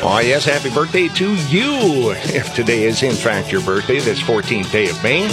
Oh, yes, happy birthday to you. If today is, in fact, your birthday, this 14th day of May.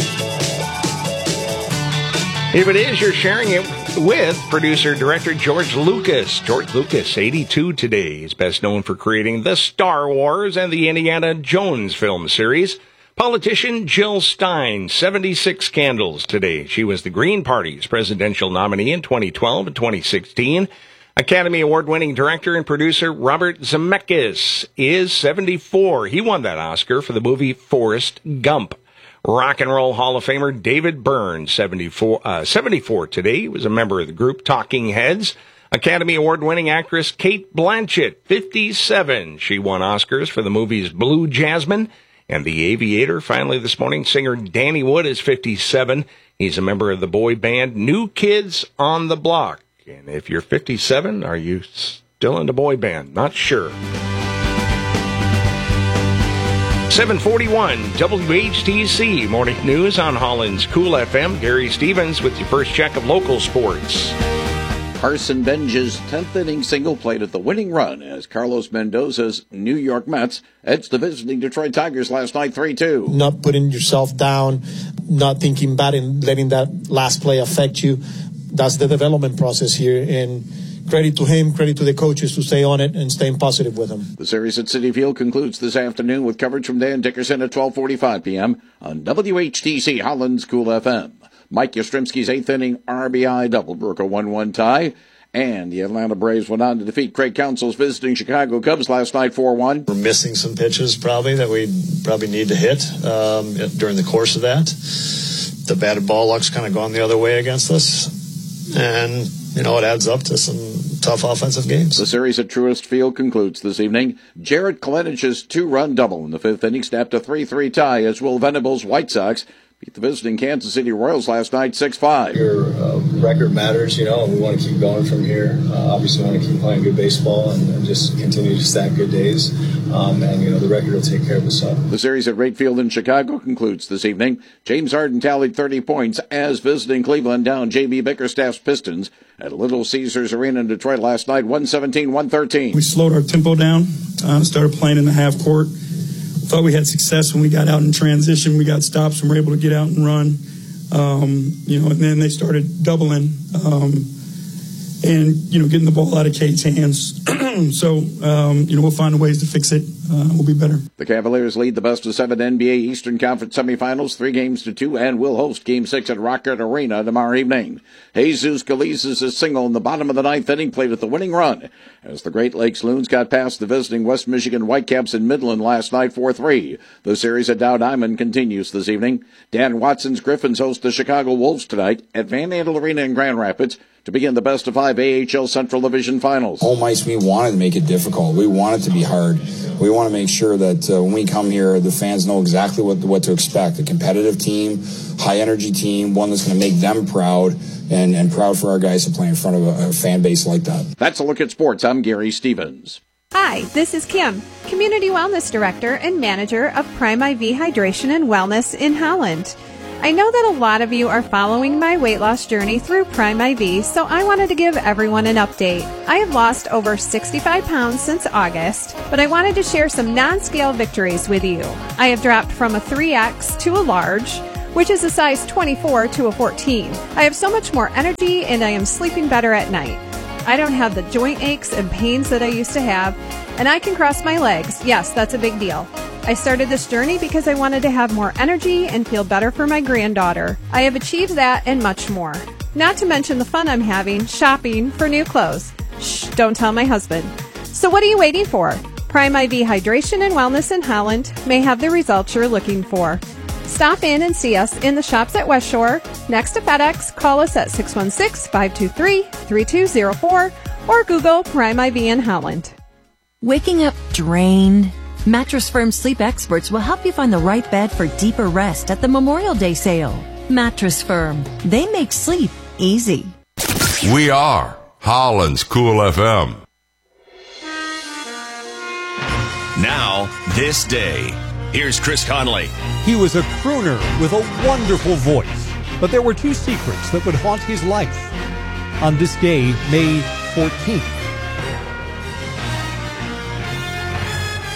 If it is, you're sharing it with producer-director George Lucas. George Lucas, 82 today. He's best known for creating the Star Wars and the Indiana Jones film series. Politician Jill Stein, 76 candles today. She was the Green Party's presidential nominee in 2012 and 2016. Academy Award-winning director and producer Robert Zemeckis is 74. He won that Oscar for the movie Forrest Gump. Rock and Roll Hall of Famer David Byrne, 74 today. He was a member of the group Talking Heads. Academy Award-winning actress Cate Blanchett, 57. She won Oscars for the movies Blue Jasmine and The Aviator. Finally, this morning, singer Danny Wood is 57. He's a member of the boy band New Kids on the Block. And if you're 57, are you still in the boy band? Not sure. 741 WHTC Morning News on Holland's Cool FM. Gary Stevens with your first check of local sports. Carson Benj's 10th inning single played at the winning run as Carlos Mendoza's New York Mets edged the visiting Detroit Tigers last night 3-2. Not putting yourself down, not thinking bad and letting that last play affect you. That's the development process here, and credit to him, credit to the coaches to stay on it and staying positive with him. The series at Citi Field concludes this afternoon with coverage from Dan Dickerson at 12:45 p.m. on WHTC Holland's Cool FM. Mike Yastrzemski's 8th inning RBI double broke a 1-1 tie, and the Atlanta Braves went on to defeat Craig Counsell's visiting Chicago Cubs last night 4-1. We're missing some pitches probably that we probably need to hit during the course of that. The batted ball luck's kind of gone the other way against us. And, it adds up to some tough offensive games. The series at Truist Field concludes this evening. Jarred Kelenich's 2-run double in the 5th inning snapped a 3-3 tie as Will Venables' White Sox beat the visiting Kansas City Royals last night 6-5. Your record matters, and we want to keep going from here. Obviously, we want to keep playing good baseball and just continue to stack good days. The record will take care of itself. The series at Wright Field in Chicago concludes this evening. James Harden tallied 30 points as visiting Cleveland down J.B. Bickerstaff's Pistons at Little Caesars Arena in Detroit last night, 117-113. We slowed our tempo down, started playing in the half court. Thought we had success when we got out in transition. We got stops and were able to get out and run. And then they started doubling and getting the ball out of Kate's hands. So, we'll find ways to fix it. We'll be better. The Cavaliers lead the best-of-7 NBA Eastern Conference semifinals 3-2, and will host Game 6 at Rocket Arena tomorrow evening. Jesus Galizes' single in the bottom of the 9th inning played at the winning run as the Great Lakes Loons got past the visiting West Michigan Whitecaps in Midland last night 4-3. The series at Dow Diamond continues this evening. Dan Watson's Griffins host the Chicago Wolves tonight at Van Andel Arena in Grand Rapids to begin the best-of-5 AHL Central Division Finals. Home ice, we wanted to make it difficult. We want it to be hard. We want to make sure that when we come here, the fans know exactly what to expect. A competitive team, high-energy team, one that's going to make them proud, and proud for our guys to play in front of a fan base like that. That's a look at sports. I'm Gary Stevens. Hi, this is Kim, Community Wellness Director and Manager of Prime IV Hydration and Wellness in Holland. I know that a lot of you are following my weight loss journey through Prime IV, so I wanted to give everyone an update. I have lost over 65 pounds since August, but I wanted to share some non-scale victories with you. I have dropped from a 3X to a large, which is a size 24 to a 14. I have so much more energy and I am sleeping better at night. I don't have the joint aches and pains that I used to have, and I can cross my legs. Yes, that's a big deal. I started this journey because I wanted to have more energy and feel better for my granddaughter. I have achieved that and much more. Not to mention the fun I'm having shopping for new clothes. Shh, don't tell my husband. So what are you waiting for? Prime IV Hydration and Wellness in Holland may have the results you're looking for. Stop in and see us in the shops at West Shore, next to FedEx. Call us at 616-523-3204 or Google Prime IV in Holland. Waking up drained? Mattress Firm sleep experts will help you find the right bed for deeper rest at the Memorial Day sale. Mattress Firm. They make sleep easy. We are Holland's Cool FM. Now, this day. Here's Chris Conley. He was a crooner with a wonderful voice, but there were two secrets that would haunt his life. On this day, May 14th,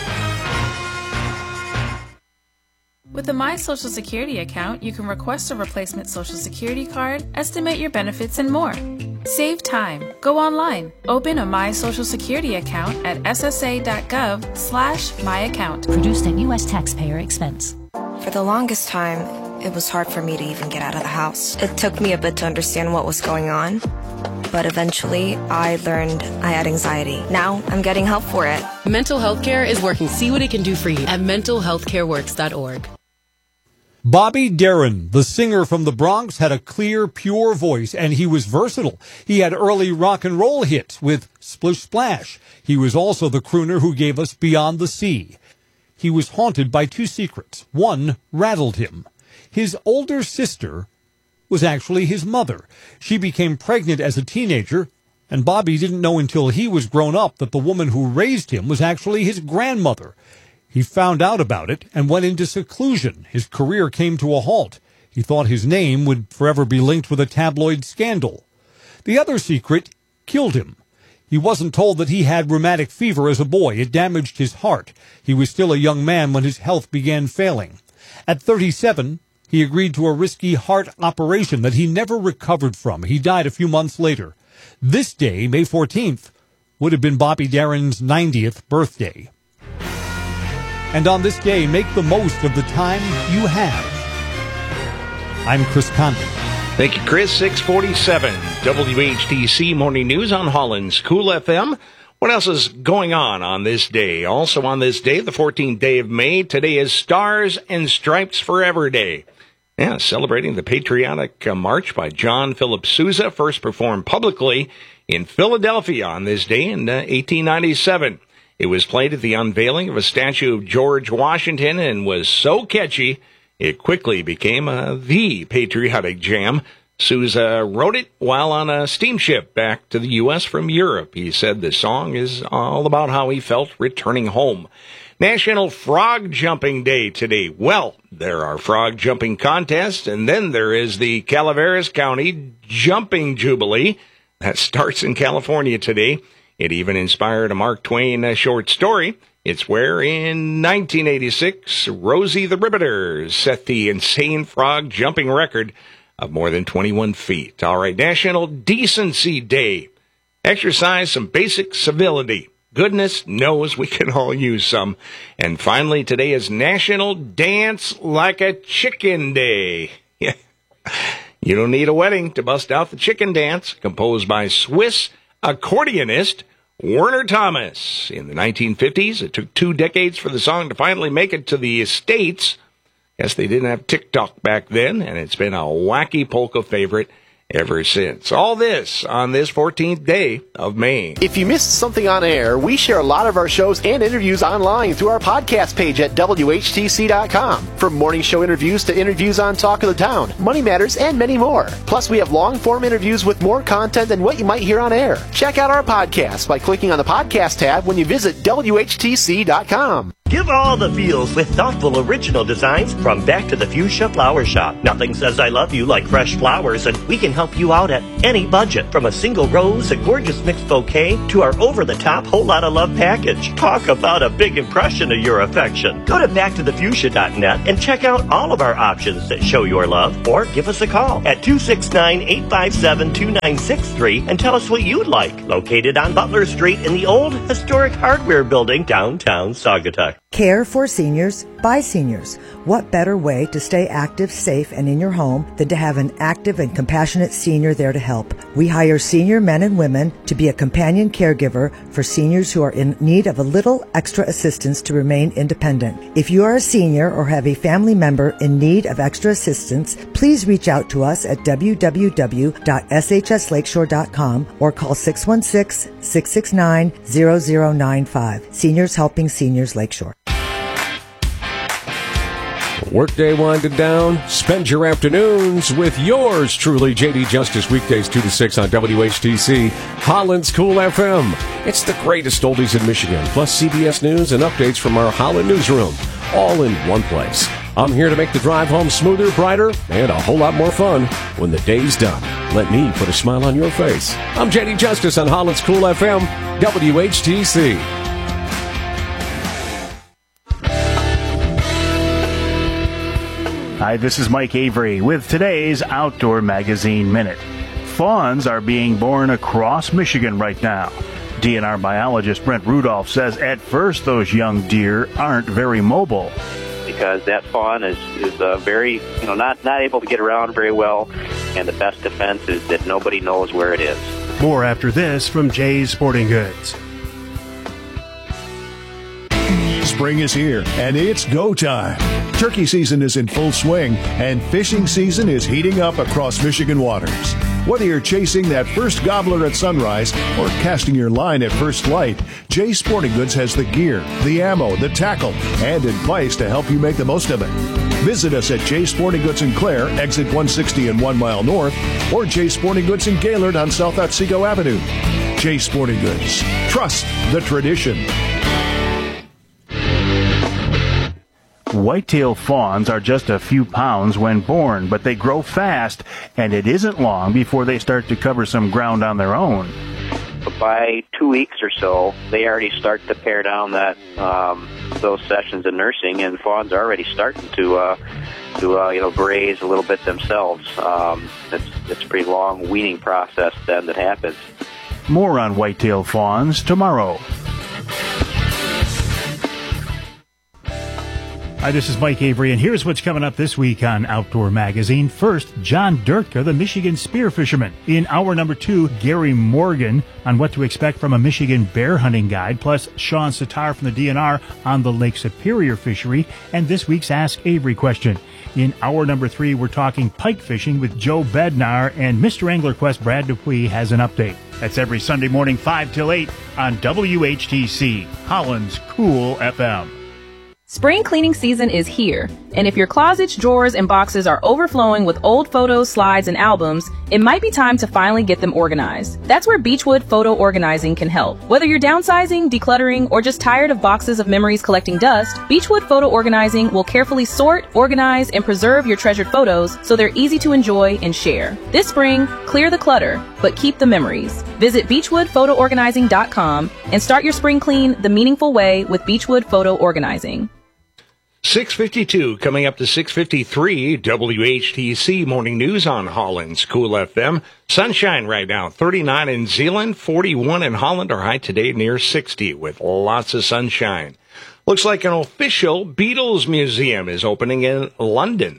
With a My Social Security account, you can request a replacement Social Security card, estimate your benefits, and more. Save time. Go online. Open a My Social Security account at ssa.gov/myaccount. Produced at U.S. taxpayer expense. For the longest time, it was hard for me to even get out of the house. It took me a bit to understand what was going on, but eventually I learned I had anxiety. Now I'm getting help for it. Mental Health Care is working. See what it can do for you at mentalhealthcareworks.org. Bobby Darin, the singer from the Bronx, had a clear, pure voice, and he was versatile. He had early rock and roll hits with Splish Splash. He was also the crooner who gave us Beyond the Sea. He was haunted by two secrets. One rattled him. His older sister was actually his mother. She became pregnant as a teenager, and Bobby didn't know until he was grown up that the woman who raised him was actually his grandmother. He found out about it and went into seclusion. His career came to a halt. He thought his name would forever be linked with a tabloid scandal. The other secret killed him. He wasn't told that he had rheumatic fever as a boy. It damaged his heart. He was still a young man when his health began failing. At 37, he agreed to a risky heart operation that he never recovered from. He died a few months later. This day, May 14th, would have been Bobby Darin's 90th birthday. And on this day, make the most of the time you have. I'm Chris Conley. Thank you, Chris. 647 WHTC Morning News on Holland's Cool FM. What else is going on this day? Also on this day, the 14th day of May, today is Stars and Stripes Forever Day. Yeah, celebrating the patriotic march by John Philip Sousa, first performed publicly in Philadelphia on this day in 1897. It was played at the unveiling of a statue of George Washington and was so catchy, it quickly became the patriotic jam. Sousa wrote it while on a steamship back to the U.S. from Europe. He said the song is all about how he felt returning home. National Frog Jumping Day today. Well, there are frog jumping contests, and then there is the Calaveras County Jumping Jubilee. That starts in California today. It even inspired a Mark Twain short story. It's where, in 1986, Rosie the Riveter set the insane frog jumping record of more than 21 feet. All right, National Decency Day. Exercise some basic civility. Goodness knows we can all use some. And finally, today is National Dance Like a Chicken Day. You don't need a wedding to bust out the chicken dance, composed by Swiss accordionist Werner Thomas. In the 1950s, it took 2 decades for the song to finally make it to the States. Guess they didn't have TikTok back then, and it's been a wacky polka favorite ever since. All this on this 14th day of May. If you missed something on air, we share a lot of our shows and interviews online through our podcast page at WHTC.com. From morning show interviews to interviews on Talk of the Town, Money Matters, and many more. Plus, we have long-form interviews with more content than what you might hear on air. Check out our podcast by clicking on the podcast tab when you visit WHTC.com. Give all the feels with thoughtful original designs from Back to the Fuchsia Flower Shop. Nothing says I love you like fresh flowers, and we can help you out at any budget. From a single rose, a gorgeous mixed bouquet, to our over-the-top whole lot of love package. Talk about a big impression of your affection. Go to backtothefuchsia.net and check out all of our options that show your love, or give us a call at 269-857-2963 and tell us what you'd like. Located on Butler Street in the old historic hardware building downtown Saugatuck. Care for seniors by seniors. What better way to stay active, safe, and in your home than to have an active and compassionate senior there to help? We hire senior men and women to be a companion caregiver for seniors who are in need of a little extra assistance to remain independent. If you are a senior or have a family member in need of extra assistance, please reach out to us at www.shslakeshore.com or call 616-669-0095. Seniors Helping Seniors Lakeshore. Workday winding down. Spend your afternoons with yours truly, J.D. Justice, weekdays 2 to 6 on WHTC, Holland's Cool FM. It's the greatest oldies in Michigan, plus CBS News and updates from our Holland newsroom, all in one place. I'm here to make the drive home smoother, brighter, and a whole lot more fun when the day's done. Let me put a smile on your face. I'm J.D. Justice on Holland's Cool FM, WHTC. Hi, this is Mike Avery with today's Outdoor Magazine Minute. Fawns are being born across Michigan right now. DNR biologist Brent Rudolph says at first those young deer aren't very mobile. Because that fawn is very, not able to get around very well, and the best defense is that nobody knows where it is. More after this from Jay's Sporting Goods. Spring is here, and it's go time. Turkey season is in full swing, and fishing season is heating up across Michigan waters. Whether you're chasing that first gobbler at sunrise or casting your line at first light, Jay's Sporting Goods has the gear, the ammo, the tackle, and advice to help you make the most of it. Visit us at Jay's Sporting Goods in Clare, exit 160 and 1 mile north, or Jay's Sporting Goods in Gaylord on South Otsego Avenue. Jay's Sporting Goods. Trust the tradition. Whitetail fawns are just a few pounds when born, but they grow fast, and it isn't long before they start to cover some ground on their own. But by 2 weeks or so, they already start to pare down that those sessions of nursing, and fawns are already starting to graze a little bit themselves. It's a pretty long weaning process then that happens. More on whitetail fawns tomorrow. Hi, this is Mike Avery, and here's what's coming up this week on Outdoor Magazine. First, John Durtka, the Michigan spear fisherman. In hour number 2, Gary Morgan on what to expect from a Michigan bear hunting guide, plus Sean Sitar from the DNR on the Lake Superior fishery, and this week's Ask Avery question. In hour number 3, we're talking pike fishing with Joe Bednar, and Mr. Angler Quest Brad Dupuis has an update. That's every Sunday morning 5 till 8 on WHTC, Holland's Cool FM. Spring cleaning season is here, and if your closets, drawers, and boxes are overflowing with old photos, slides, and albums, it might be time to finally get them organized. That's where Beechwood Photo Organizing can help. Whether you're downsizing, decluttering, or just tired of boxes of memories collecting dust, Beechwood Photo Organizing will carefully sort, organize, and preserve your treasured photos so they're easy to enjoy and share. This spring, clear the clutter, but keep the memories. Visit BeechwoodPhotoOrganizing.com and start your spring clean the meaningful way with Beechwood Photo Organizing. 6:52 coming up to 6:53 WHTC Morning News on Holland's Cool FM. Sunshine right now, 39 in Zeeland, 41 in Holland. Our high today near 60 with lots of sunshine. Looks like an official Beatles museum is opening in London.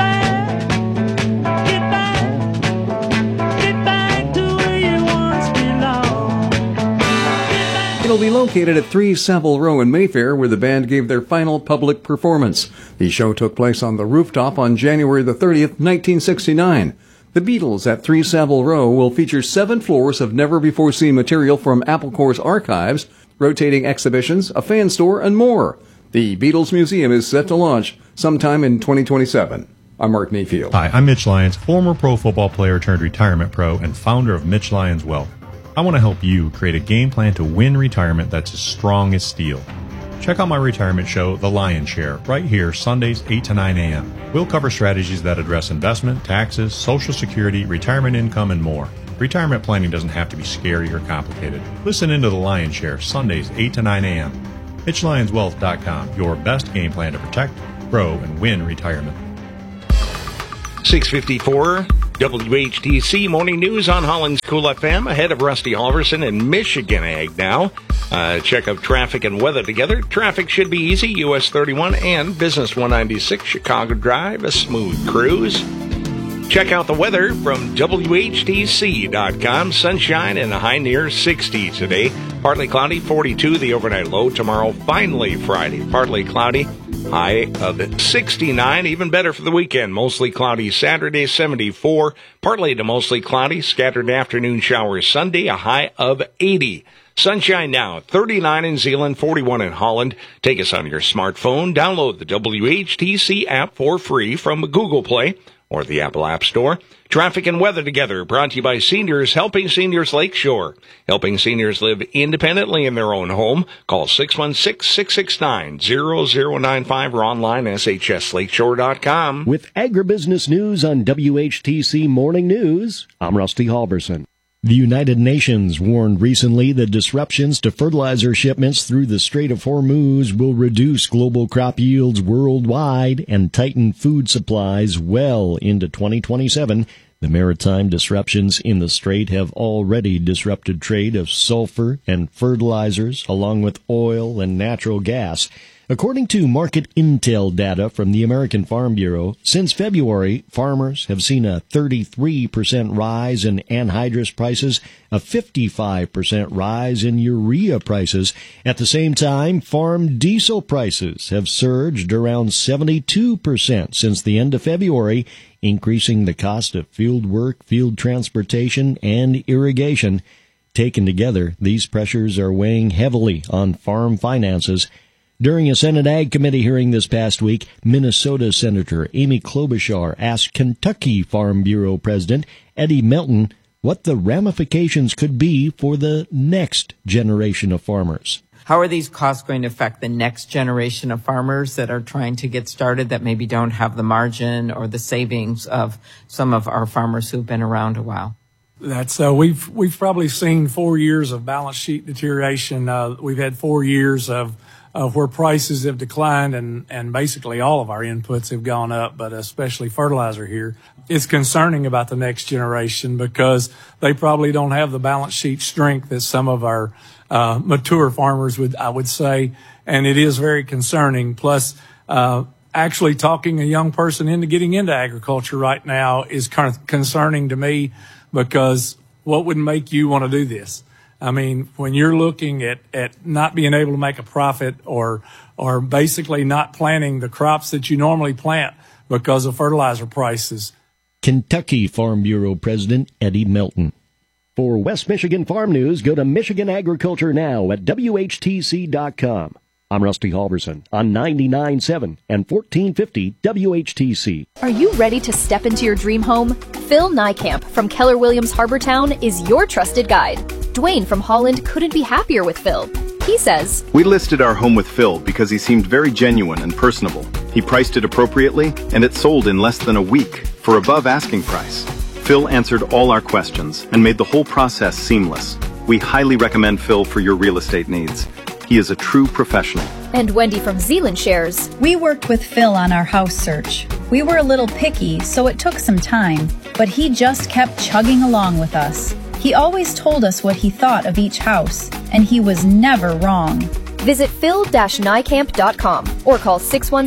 It'll be located at 3 Savile Row in Mayfair, where the band gave their final public performance. The show took place on the rooftop on January the 30th, 1969. The Beatles at 3 Savile Row will feature 7 floors of never-before-seen material from Apple Corps' archives, rotating exhibitions, a fan store, and more. The Beatles Museum is set to launch sometime in 2027. I'm Mark Mayfield. Hi, I'm Mitch Lyons, former pro football player turned retirement pro and founder of Mitch Lyons Wealth. I want to help you create a game plan to win retirement that's as strong as steel. Check out my retirement show, The Lion's Share, right here, Sundays 8 to 9 a.m. We'll cover strategies that address investment, taxes, Social Security, retirement income, and more. Retirement planning doesn't have to be scary or complicated. Listen into The Lion's Share, Sundays 8 to 9 a.m. MitchLyonsWealth.com, your best game plan to protect, grow, and win retirement. 6:54 WHTC Morning News on Holland's Cool FM. Ahead of Rusty Halverson and Michigan Ag now. Check out traffic and weather together. Traffic should be easy. US 31 and Business 196 Chicago Drive. A smooth cruise. Check out the weather from WHTC.com. Sunshine and a high near 60 today. Partly cloudy, 42 the overnight low. Tomorrow, finally Friday. Partly cloudy. High of 69, even better for the weekend. Mostly cloudy Saturday, 74. Partly to mostly cloudy, scattered afternoon showers Sunday, a high of 80. Sunshine now, 39 in Zeeland, 41 in Holland. Take us on your smartphone. Download the WHTC app for free from Google Play or the Apple App Store. Traffic and weather together, brought to you by Seniors Helping Seniors Lakeshore. Helping seniors live independently in their own home. Call 616-669-0095 or online shslakeshore.com. With agribusiness news on WHTC Morning News, I'm Rusty Halverson. The United Nations warned recently that disruptions to fertilizer shipments through the Strait of Hormuz will reduce global crop yields worldwide and tighten food supplies well into 2027. The maritime disruptions in the strait have already disrupted trade of sulfur and fertilizers, along with oil and natural gas. According to market intel data from the American Farm Bureau, since February, farmers have seen a 33% rise in anhydrous prices, a 55% rise in urea prices. At the same time, farm diesel prices have surged around 72% since the end of February, increasing the cost of field work, field transportation, and irrigation. Taken together, these pressures are weighing heavily on farm finances. During a Senate Ag Committee hearing this past week, Minnesota Senator Amy Klobuchar asked Kentucky Farm Bureau President Eddie Melton what the ramifications could be for the next generation of farmers. How are these costs going to affect the next generation of farmers that are trying to get started that maybe don't have the margin or the savings of some of our farmers who've been around a while? That's we've probably seen 4 years of balance sheet deterioration. We've had 4 years of where prices have declined and basically all of our inputs have gone up, but especially fertilizer here. It's concerning about the next generation because they probably don't have the balance sheet strength that some of our mature farmers I would say, and it is very concerning. Plus, actually talking a young person into getting into agriculture right now is kind of concerning to me because what would make you want to do this? I mean, when you're looking at not being able to make a profit or basically not planting the crops that you normally plant because of fertilizer prices. Kentucky Farm Bureau President Eddie Melton. For West Michigan Farm News, go to Michigan Agriculture Now at WHTC.com. I'm Rusty Halverson on 99.7 and 1450 WHTC. Are you ready to step into your dream home? Phil Niekamp from Keller Williams Harbortown is your trusted guide. Dwayne from Holland couldn't be happier with Phil. He says, "We listed our home with Phil because he seemed very genuine and personable. He priced it appropriately, and it sold in less than a week for above asking price. Phil answered all our questions and made the whole process seamless. We highly recommend Phil for your real estate needs. He is a true professional." And Wendy from Zeeland shares, "We worked with Phil on our house search. We were a little picky, so it took some time, but he just kept chugging along with us. He always told us what he thought of each house, and he was never wrong." Visit phil-niekamp.com or call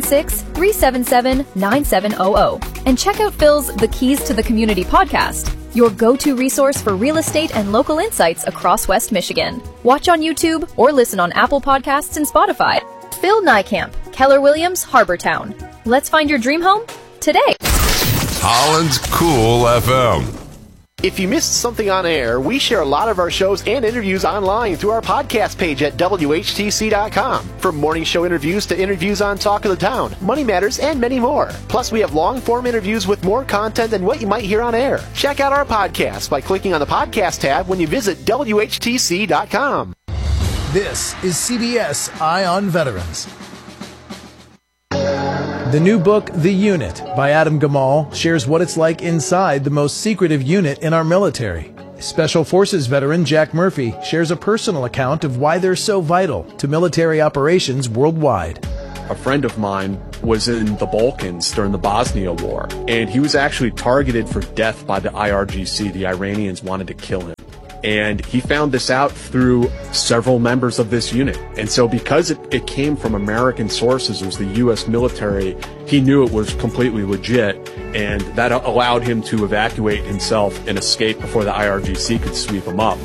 616-377-9700 and check out Phil's The Keys to the Community podcast, your go-to resource for real estate and local insights across West Michigan. Watch on YouTube or listen on Apple Podcasts and Spotify. Phil Niekamp, Keller Williams, Harbortown. Let's find your dream home today. Holland's Cool FM. If you missed something on air, we share a lot of our shows and interviews online through our podcast page at WHTC.com. From morning show interviews to interviews on Talk of the Town, Money Matters, and many more. Plus, we have long-form interviews with more content than what you might hear on air. Check out our podcast by clicking on the podcast tab when you visit WHTC.com. This is CBS Eye on Veterans. The new book, The Unit, by Adam Gamal, shares what it's like inside the most secretive unit in our military. Special Forces veteran Jack Murphy shares a personal account of why they're so vital to military operations worldwide. A friend of mine was in the Balkans during the Bosnia War, and he was actually targeted for death by the IRGC. The Iranians wanted to kill him. And he found this out through several members of this unit. And so because it came from American sources, it was the U.S. military, he knew it was completely legit, and that allowed him to evacuate himself and escape before the IRGC could sweep him up.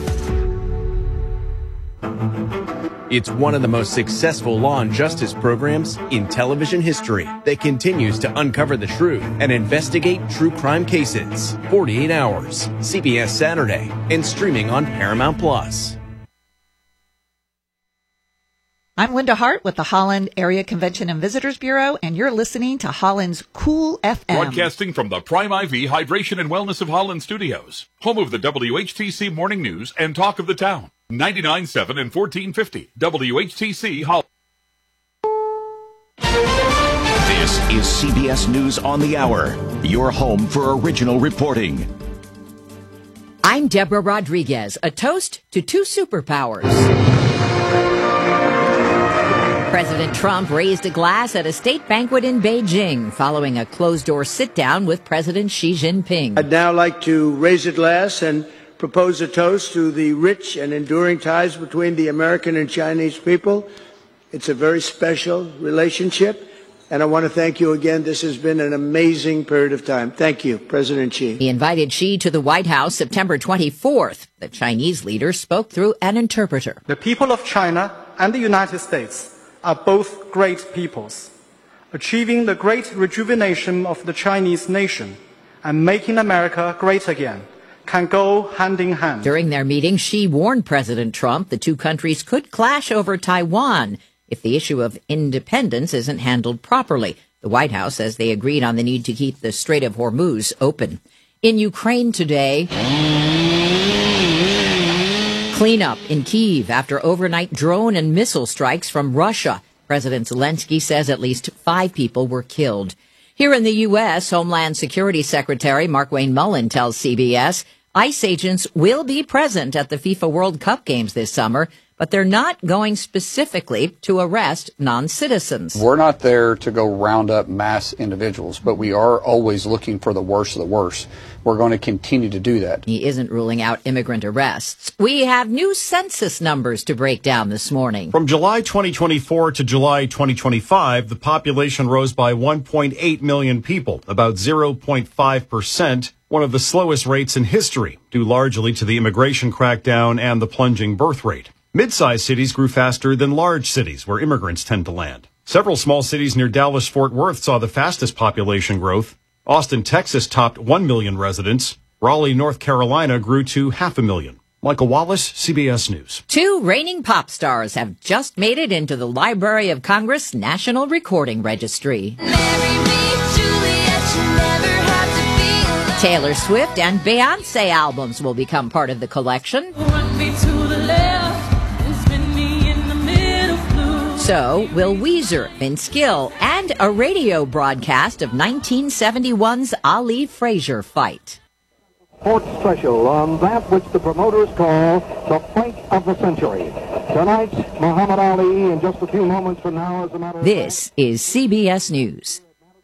It's one of the most successful law and justice programs in television history that continues to uncover the truth and investigate true crime cases. 48 Hours, CBS Saturday, and streaming on Paramount Plus. I'm Linda Hart with the Holland Area Convention and Visitors Bureau, and you're listening to Holland's Cool FM. Broadcasting from the Prime IV Hydration and Wellness of Holland studios, home of the WHTC Morning News and Talk of the Town. 99.7 and 1450 WHTC Holland. This is CBS News on the Hour, your home for original reporting. I'm Deborah Rodriguez. A toast to two superpowers. President Trump raised a glass at a state banquet in Beijing following a closed-door sit-down with President Xi Jinping. I'd now like to raise a glass and propose a toast to the rich and enduring ties between the American and Chinese people. It's a very special relationship, and I want to thank you again. This has been an amazing period of time. Thank you, President Xi. He invited Xi to the White House September 24th. The Chinese leader spoke through an interpreter. The people of China and the United States are both great peoples. Achieving the great rejuvenation of the Chinese nation and making America great again can go hand in hand. During their meeting, Xi warned President Trump the two countries could clash over Taiwan if the issue of independence isn't handled properly. The White House says they agreed on the need to keep the Strait of Hormuz open. In Ukraine today, cleanup in Kyiv after overnight drone and missile strikes from Russia. President Zelensky says at least 5 people were killed. Here in the U.S., Homeland Security Secretary Markwayne Mullin tells CBS ICE agents will be present at the FIFA World Cup games this summer, but they're not going specifically to arrest non-citizens. We're not there to go round up mass individuals, but we are always looking for the worst of the worst. We're going to continue to do that. He isn't ruling out immigrant arrests. We have new census numbers to break down this morning. From July 2024 to July 2025, the population rose by 1.8 million people, about 0.5%, one of the slowest rates in history, due largely to the immigration crackdown and the plunging birth rate. Mid-sized cities grew faster than large cities, where immigrants tend to land. Several small cities near Dallas-Fort Worth saw the fastest population growth. Austin, Texas topped 1 million residents. Raleigh, North Carolina grew to 500,000. Michael Wallace, CBS News. 2 reigning pop stars have just made it into the Library of Congress National Recording Registry. Taylor Swift and Beyoncé albums will become part of the collection. So will Weezer, Vince Gill, and a radio broadcast of 1971's Ali Frazier fight. Sports special on that which the promoters call the fight of the century. Tonight, Muhammad Ali, in just a few moments from now, as a matter of This is CBS News.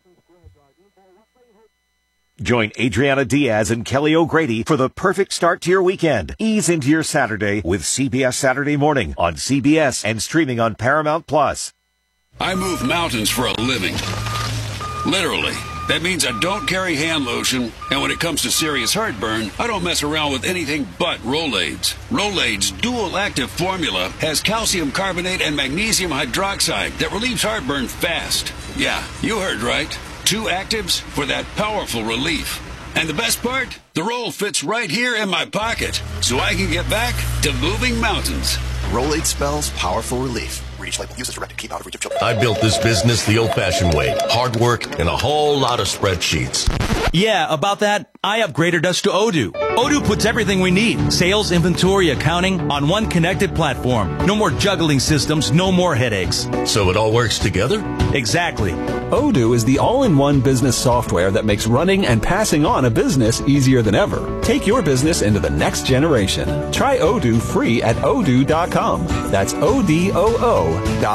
Join Adriana Diaz and Kelly O'Grady for the perfect start to your weekend. Ease into your Saturday with CBS Saturday Morning on CBS and streaming on Paramount+. I move mountains for a living. Literally. That means I don't carry hand lotion, and when it comes to serious heartburn, I don't mess around with anything but Rolaids. Rolaids' dual-active formula has calcium carbonate and magnesium hydroxide that relieves heartburn fast. Yeah, you heard right. 2 actives for that powerful relief. And the best part? The roll fits right here in my pocket, so I can get back to moving mountains. Rolaids spells powerful relief. Reach label. Use as directed. Keep out of reach of children. I built this business the old-fashioned way. Hard work and a whole lot of spreadsheets. Yeah, about that, I upgraded us to Odoo. Odoo puts everything we need, sales, inventory, accounting, on one connected platform. No more juggling systems, no more headaches. So it all works together? Exactly. Odoo is the all-in-one business software that makes running and passing on a business easier than ever. Take your business into the next generation. Try Odoo free at odoo.com. That's ODOO.com.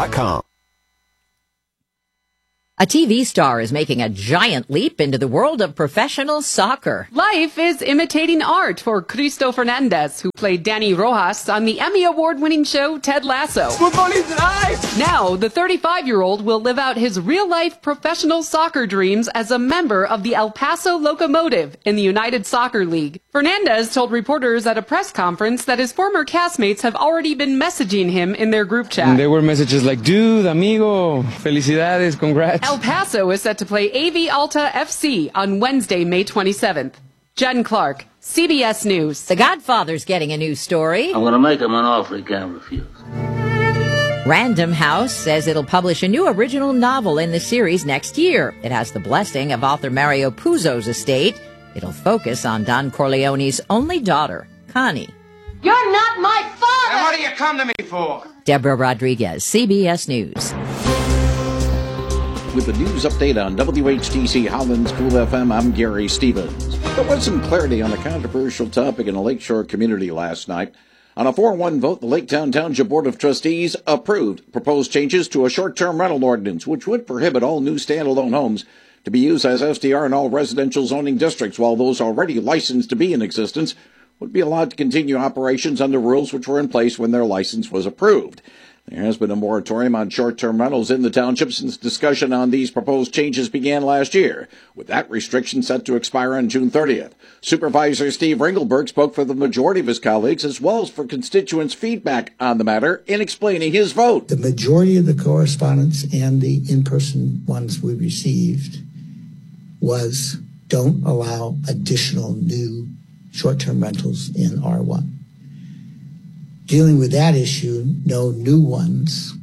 A TV star is making a giant leap into the world of professional soccer. Life is imitating art for Cristo Fernandez, who played Danny Rojas on the Emmy Award-winning show Ted Lasso. Football is life! Now, the 35-year-old will live out his real-life professional soccer dreams as a member of the El Paso Locomotive in the United Soccer League. Fernandez told reporters at a press conference that his former castmates have already been messaging him in their group chat. And there were messages like, dude, amigo, felicidades, congrats. El Paso is set to play AV Alta FC on Wednesday, May 27th. Jen Clark, CBS News. The Godfather's getting a new story. I'm going to make him an offer he can't refuse. Random House says it'll publish a new original novel in the series next year. It has the blessing of author Mario Puzo's estate. It'll focus on Don Corleone's only daughter, Connie. You're not my father! Then what do you come to me for? Deborah Rodriguez, CBS News. with the news update on WHTC Holland's Cool FM. I'm Gary Stevens. There was some clarity on a controversial topic in a Lakeshore community last night. On a 4-1 vote, the Laketown Township Board of Trustees approved proposed changes to a short-term rental ordinance, which would prohibit all new standalone homes to be used as STR in all residential zoning districts, while those already licensed to be in existence would be allowed to continue operations under rules which were in place when their license was approved. There has been a moratorium on short-term rentals in the township since discussion on these proposed changes began last year, with that restriction set to expire on June 30th. Supervisor Steve Ringelberg spoke for the majority of his colleagues as well as for constituents' feedback on the matter in explaining his vote. The majority of the correspondence and the in-person ones we received was don't allow additional new short-term rentals in R1. Dealing with that issue, no new ones,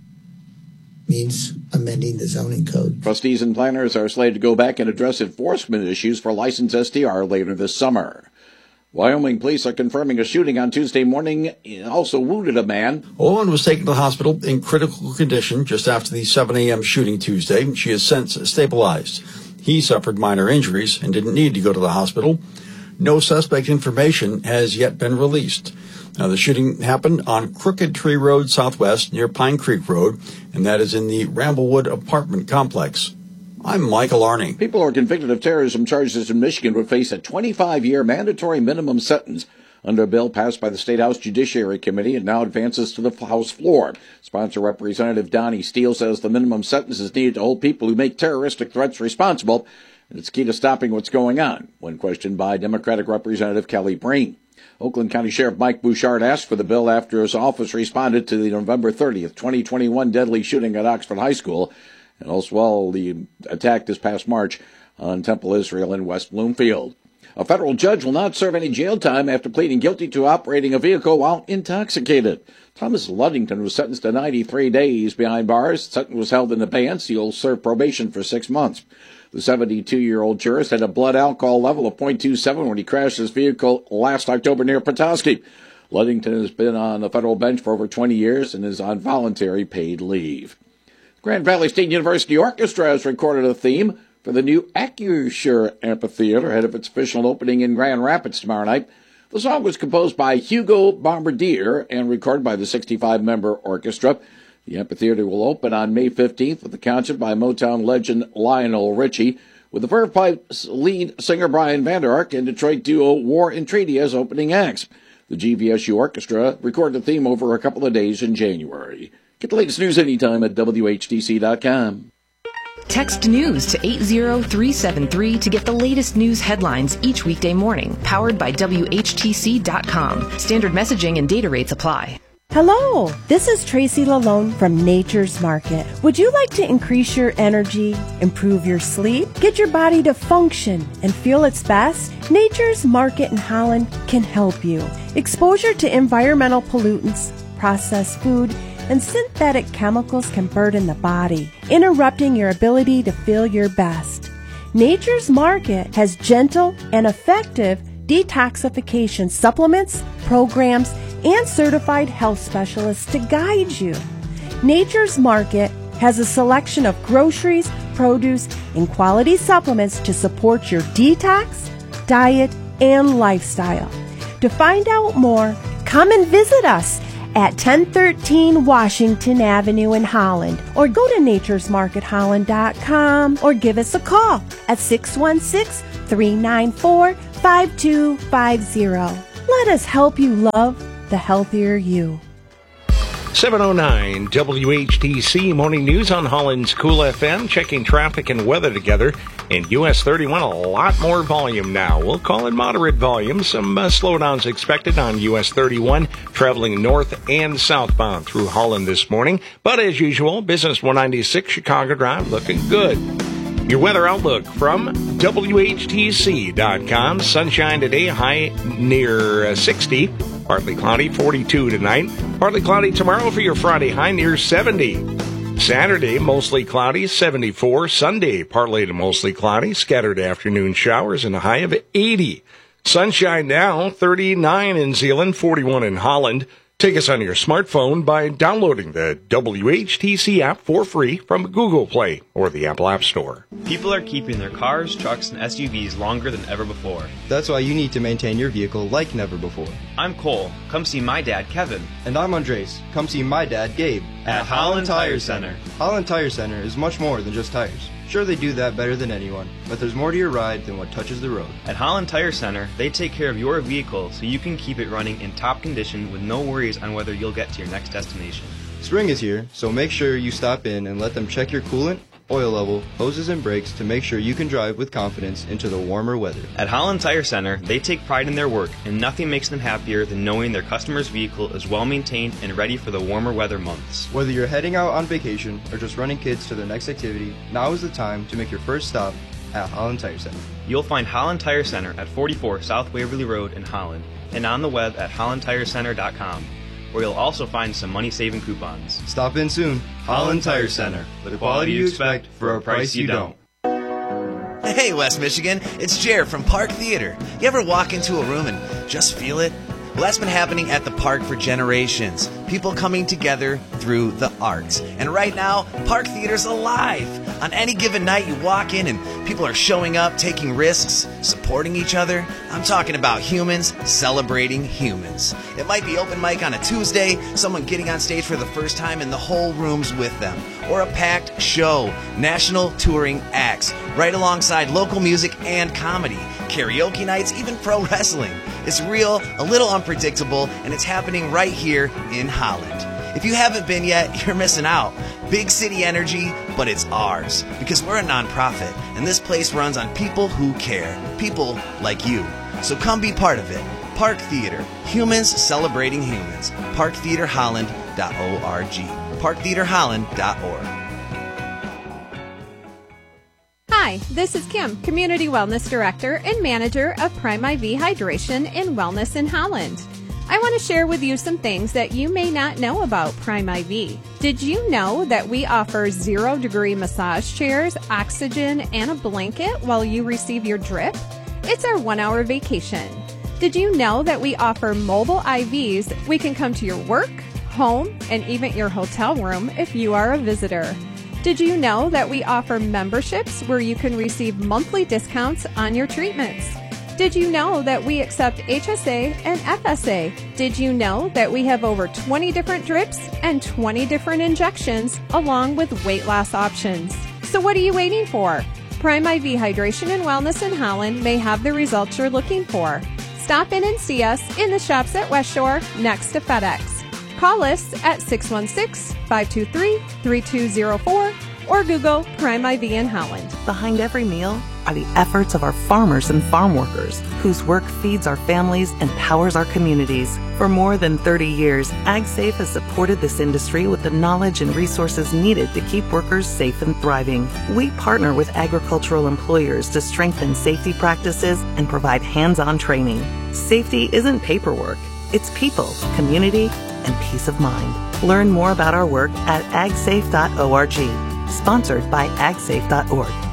means amending the zoning code. Trustees and planners are slated to go back and address enforcement issues for licensed STR later this summer. Wyoming police are confirming a shooting on Tuesday morning also wounded a man. A woman was taken to the hospital in critical condition just after the 7 a.m. shooting Tuesday. She is since stabilized. He suffered minor injuries and didn't need to go to the hospital. No suspect information has yet been released. Now, the shooting happened on Crooked Tree Road Southwest near Pine Creek Road, and that is in the Ramblewood apartment complex. I'm Michael Arning. People who are convicted of terrorism charges in Michigan would face a 25-year mandatory minimum sentence under a bill passed by the State House Judiciary Committee and now advances to the House floor. Sponsor Representative Donnie Steele says the minimum sentence is needed to hold people who make terroristic threats responsible, and it's key to stopping what's going on, when questioned by Democratic Representative Kelly Breen. Oakland County Sheriff Mike Bouchard asked for the bill after his office responded to the November 30th, 2021 deadly shooting at Oxford High School, and also the attack this past March on Temple Israel in West Bloomfield. A federal judge will not serve any jail time after pleading guilty to operating a vehicle while intoxicated. Thomas Ludington was sentenced to 93 days behind bars. The sentence was held in abeyance. He'll serve probation for 6 months. The 72-year-old jurist had a blood alcohol level of 0.27 when he crashed his vehicle last October near Petoskey. Ludington has been on the federal bench for over 20 years and is on voluntary paid leave. Grand Valley State University Orchestra has recorded a theme for the new Acrisure Amphitheater ahead of its official opening in Grand Rapids tomorrow night. The song was composed by Hugo Bombardier and recorded by the 65-member orchestra. The amphitheater will open on May 15th with a concert by Motown legend Lionel Richie, with the Verve Pipe's lead singer Brian Vander Ark and Detroit duo War and Treaty as opening acts. The GVSU Orchestra recorded the theme over a couple of days in January. Get the latest news anytime at WHTC.com. Text news to 80373 to get the latest news headlines each weekday morning. Powered by WHTC.com. Standard messaging and data rates apply. Hello, this is Tracy Lalone from Nature's Market. Would you like to increase your energy, improve your sleep, get your body to function and feel its best? Nature's Market in Holland can help you. Exposure to environmental pollutants, processed food, and synthetic chemicals can burden the body, interrupting your ability to feel your best. Nature's Market has gentle and effective detoxification supplements, programs, and certified health specialists to guide you. Nature's Market has a selection of groceries, produce, and quality supplements to support your detox, diet, and lifestyle. To find out more, come and visit us at 1013 Washington Avenue in Holland, or go to naturesmarketholland.com, or give us a call at 616-394-5250. Let us help you love the healthier you. 709 WHTC Morning News on Holland's Cool FM, checking traffic and weather together. In US 31, a lot more volume now. We'll call it moderate volume. Some slowdowns expected on US 31, traveling north and southbound through Holland this morning. But as usual, Business 196 Chicago Drive looking good. Your weather outlook from WHTC.com. Sunshine today, high near 60. Partly cloudy, 42 tonight. Partly cloudy tomorrow for your Friday, high near 70. Saturday, mostly cloudy, 74. Sunday, partly to mostly cloudy, scattered afternoon showers, and a high of 80. Sunshine now, 39 in Zeeland, 41 in Holland. Take us on your smartphone by downloading the WHTC app for free from Google Play or the Apple App Store. People are keeping their cars, trucks, and SUVs longer than ever before. That's why you need to maintain your vehicle like never before. I'm Cole. Come see my dad, Kevin. And I'm Andres. Come see my dad, Gabe. At Holland Tire Center. Holland Tire Center is much more than just tires. Sure, they do that better than anyone, but there's more to your ride than what touches the road. At Holland Tire Center, they take care of your vehicle so you can keep it running in top condition with no worries on whether you'll get to your next destination. Spring is here, so make sure you stop in and let them check your coolant, oil level, hoses, and brakes to make sure you can drive with confidence into the warmer weather. At Holland Tire Center, they take pride in their work, and nothing makes them happier than knowing their customer's vehicle is well maintained and ready for the warmer weather months. Whether you're heading out on vacation or just running kids to their next activity, now is the time to make your first stop at Holland Tire Center. You'll find Holland Tire Center at 44 South Waverly Road in Holland and on the web at hollandtirecenter.com, where you'll also find some money-saving coupons. Stop in soon. Holland Tire Center. The quality you expect for a price you don't. Hey, West Michigan. It's Jer from Park Theater. You ever walk into a room and just feel it? Well, that's been happening at the park for generations. People coming together through the arts. And right now, Park Theater's alive. On any given night, you walk in and people are showing up, taking risks, supporting each other. I'm talking about humans celebrating humans. It might be open mic on a Tuesday, someone getting on stage for the first time and the whole room's with them. Or a packed show, national touring acts, right alongside local music and comedy, karaoke nights, even pro wrestling. It's real, a little unpredictable, and it's happening right here in Holland. If you haven't been yet, you're missing out. Big city energy, but it's ours. Because we're a nonprofit, and this place runs on people who care. People like you. So come be part of it. Park Theater. Humans celebrating humans. ParkTheaterHolland.org. ParkTheaterHolland.org. Hi, this is Kim, Community Wellness Director and Manager of Prime IV Hydration and Wellness in Holland. I want to share with you some things that you may not know about Prime IV. Did you know that we offer 0-degree massage chairs, oxygen, and a blanket while you receive your drip? It's our 1-hour vacation. Did you know that we offer mobile IVs? We can come to your work, home, and even your hotel room if you are a visitor. Did you know that we offer memberships where you can receive monthly discounts on your treatments? Did you know that we accept HSA and FSA? Did you know that we have over 20 different drips and 20 different injections along with weight loss options? So what are you waiting for? Prime IV Hydration and Wellness in Holland may have the results you're looking for. Stop in and see us in the shops at West Shore next to FedEx. Call us at 616-523-3204 or Google Prime IV in Holland. Behind every meal are the efforts of our farmers and farm workers whose work feeds our families and powers our communities. For more than 30 years, AgSafe has supported this industry with the knowledge and resources needed to keep workers safe and thriving. We partner with agricultural employers to strengthen safety practices and provide hands-on training. Safety isn't paperwork. It's people, community, and peace of mind. Learn more about our work at agsafe.org. Sponsored by agsafe.org.